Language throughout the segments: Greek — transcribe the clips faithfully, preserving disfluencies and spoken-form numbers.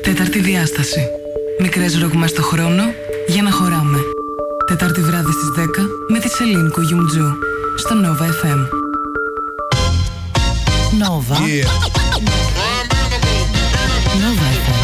Τέταρτη διάσταση. Μικρές ρογμές στο χρόνο για να χωράμε. Τετάρτη βράδυ στις δέκα με τη Σελήνη Κουγιουμτζού στο Nova εφ εμ. Nova. Yeah. Nova εφ εμ.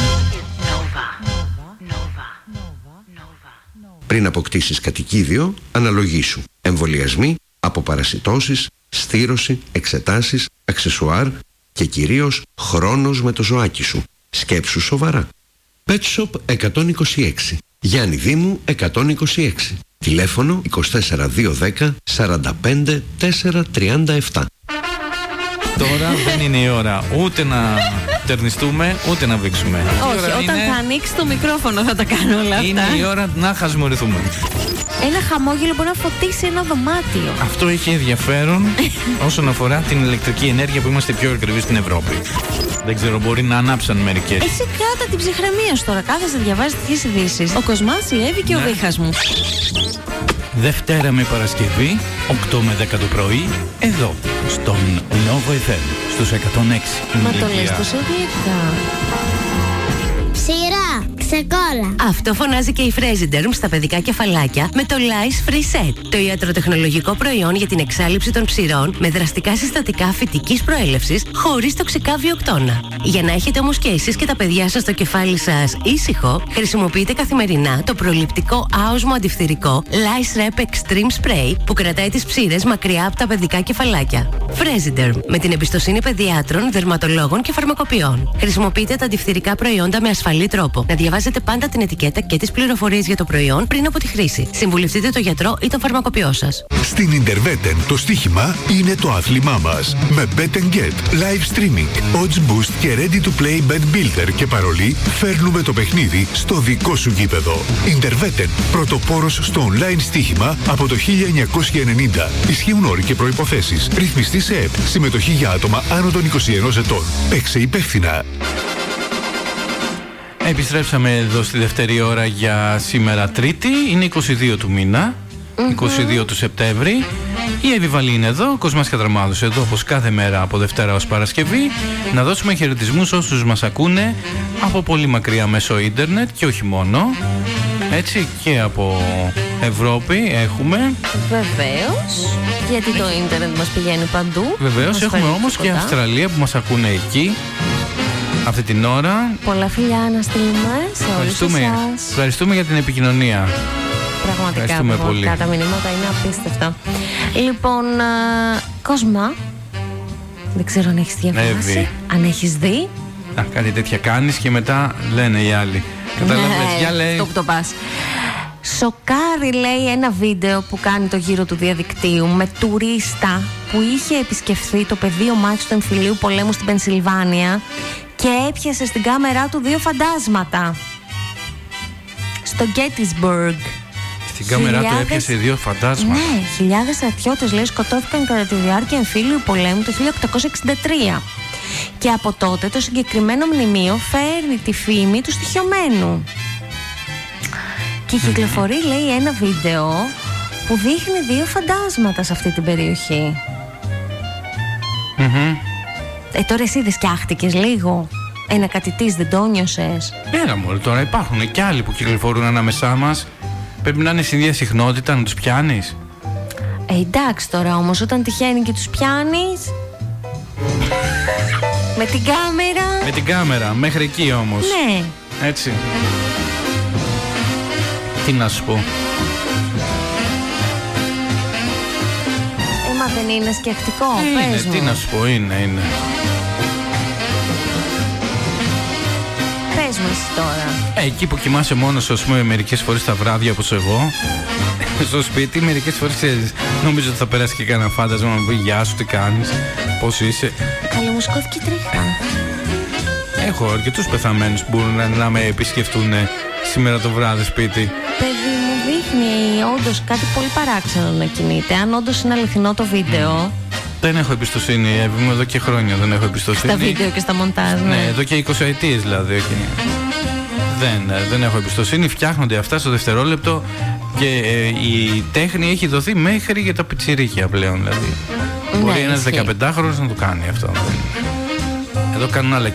Πριν αποκτήσεις κατοικίδιο, αναλογήσου. Εμβολιασμοί, αποπαρασιτώσεις, στήρωση, εξετάσεις, αξεσουάρ και κυρίως χρόνος με το ζωάκι σου. Σκέψου σοβαρά. Pet Shop εκατόν είκοσι έξι. Γιάννη Δήμου εκατόν είκοσι έξι. Τηλέφωνο είκοσι τέσσερα δύο δέκα σαράντα πέντε τέσσερα τριάντα επτά. Τώρα δεν είναι η ώρα ούτε να τερνιστούμε ούτε να βήξουμε. Όχι, όταν είναι... θα ανοίξει το μικρόφωνο θα τα κάνω όλα αυτά. Είναι η ώρα να χασμουριθούμε. Ένα χαμόγελο μπορεί να φωτίσει ένα δωμάτιο. Αυτό έχει ενδιαφέρον όσον αφορά την ηλεκτρική ενέργεια που είμαστε πιο ακριβείς στην Ευρώπη. Δεν ξέρω, μπορεί να ανάψαν μερικές. Εσύ κάτα την ψυχραιμία σου τώρα. Κάθεσαι, διαβάζει τέτοιες ειδήσεις. Ο Κοσμάς, η Εύη και ναι. ο Βίχας μου. Δευτέρα με Παρασκευή, οκτώ με δέκα το πρωί, εδώ, στον Nova εφ εμ, στους εκατόν έξι. Μα το λες τόσο ιδιαίτερα. Σειρά, ξεκόλα. Αυτό φωνάζει και η Fresiderm στα παιδικά κεφαλάκια με το Lice Free Set. Το ιατροτεχνολογικό προϊόν για την εξάλειψη των ψηρών με δραστικά συστατικά φυτικής προέλευσης χωρίς τοξικά βιοκτώνα. Για να έχετε όμως και εσείς και τα παιδιά σας το κεφάλι σας ήσυχο, χρησιμοποιείτε καθημερινά το προληπτικό άοσμο αντιφθυρικό Lice Rep Extreme Spray που κρατάει τις ψήρες μακριά από τα παιδικά κεφαλάκια. Fresiderm, με την εμπιστοσύνη παιδιάτρων, δερματολόγων και φαρμακοποιών. Χρησιμοποιείτε τα αντιφθυρικά προϊόντα με ασφαλή τρόπο. Να διαβάζετε πάντα την ετικέτα και τις πληροφορίες για το προϊόν πριν από τη χρήση. Συμβουλευτείτε τον γιατρό ή τον φαρμακοποιό σας. Στην Interveten το στοίχημα είναι το άθλημά μας. Με Bet and Get, live streaming, odds boost και ready to play bet builder και παρολί, φέρνουμε το παιχνίδι στο δικό σου γήπεδο. Interveten, πρωτοπόρος στο online στοίχημα από το χίλια εννιακόσια ενενήντα. Ισχύουν όροι και προϋποθέσεις. Ρυθμιστή σε ΕΠ. Συμμετοχή για άτομα άνω των είκοσι ενός ετών. Παίξε υπεύθυνα. Επιστρέψαμε εδώ στη δεύτερη ώρα για σήμερα Τρίτη. Είναι είκοσι δύο του μήνα, mm-hmm. είκοσι δύο του Σεπτέμβρη. Η Εύη Βαλή είναι εδώ, ο Κοσμάς Κατραμάδος εδώ όπως κάθε μέρα από Δευτέρα ως Παρασκευή. Να δώσουμε χαιρετισμούς όσους μας ακούνε από πολύ μακριά μέσω ίντερνετ και όχι μόνο. Έτσι, και από Ευρώπη έχουμε. Βεβαίως, γιατί το ίντερνετ μας πηγαίνει παντού. Βεβαίως, έχουμε όμως τίποτα. Και Αυστραλία που μας ακούνε εκεί αυτή την ώρα. Πολλά φιλιά να στείλουμε σε όλους εσάς. Ευχαριστούμε για την επικοινωνία. Πραγματικά, πραγματικά τα μηνύματα είναι απίστευτα. Λοιπόν, α, Κοσμά, δεν ξέρω αν έχεις διαβάσει, Εύη. Αν έχεις δει. Α, κάτι τέτοια κάνεις και μετά λένε οι άλλοι. Καταλαβαίνεις, ναι, για λέει. Αυτό που το πας. Σοκάρει, λέει, ένα βίντεο που κάνει το γύρο του διαδικτύου με τουρίστα που είχε επισκεφθεί το πεδίο μάχης του εμφυλίου πολέμου στην Πενσιλβάνια και έπιασε στην κάμερά του δύο φαντάσματα στο Gettysburg. Στην κάμερά του έπιασε δύο φαντάσματα. Ναι, χιλιάδες στρατιώτες, λέει, σκοτώθηκαν κατά τη διάρκεια εμφύλιου πολέμου το χίλια οκτακόσια εξήντα τρία. Και από τότε το συγκεκριμένο μνημείο φέρνει τη φήμη του στοιχειωμένου. Και κυκλοφορεί, λέει, ένα βίντεο που δείχνει δύο φαντάσματα σε αυτή την περιοχή. Mm-hmm. Ε, τώρα εσύ δεν σκιάχτηκες λίγο? Ένα κατητής δεν το νιώσες? Έλα μόλι, τώρα υπάρχουν και άλλοι που κυκλοφορούν ανάμεσά μας. Πρέπει να είναι στην ίδια συχνότητα, να τους πιάνεις. Ε, εντάξει τώρα όμως, όταν τυχαίνει και τους πιάνεις με την κάμερα. Με την κάμερα, μέχρι εκεί όμως. Ναι. Έτσι. Τι να σου πω. Ε, μα δεν είναι σκεφτικό, είναι, πες μου. Τι να σου πω, είναι, είναι. Πες μου εσύ τώρα. Ε, εκεί που κοιμάσαι μόνος, ας πούμε, μερικές φορές τα βράδια όπως εγώ, στο σπίτι, μερικές φορές ξέρεις, νομίζω ότι θα περάσει και κανένα φάντασμα να μου πει γεια σου, τι κάνεις, πώς είσαι. Καλή, μου σκόθηκε τρίχα. Έχω αρκετούς πεθαμένους που μπορούν να, να με επισκεφτούν σήμερα το βράδυ σπίτι. Παιδί μου, δείχνει όντως κάτι πολύ παράξενο να κινείται. Αν όντως είναι αληθινό το βίντεο. Δεν έχω εμπιστοσύνη, Εύη μου, εδώ και χρόνια δεν έχω εμπιστοσύνη. Στα βίντεο και στα μοντάζ. Ναι, εδώ και είκοσι ετίες δηλαδή. Okay. Δεν, δεν έχω εμπιστοσύνη. Φτιάχνονται αυτά στο δευτερόλεπτο και ε, η τέχνη έχει δοθεί μέχρι για τα πιτσιρίκια πλέον. Δηλαδή. Ναι, μπορεί ένας δεκαπεντάχρονος να το κάνει αυτό. Εδώ κάνουν άλλα